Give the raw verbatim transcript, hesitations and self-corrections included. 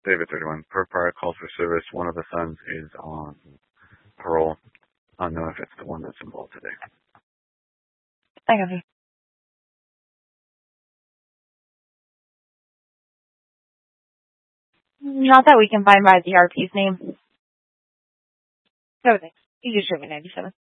David thirty-one. Per prior calls for service, one of the sons is on parole. I don't know if it's the one that's involved today. I got you. Not that we can find by the R P's name. No thanks. You just show me ninety-seven.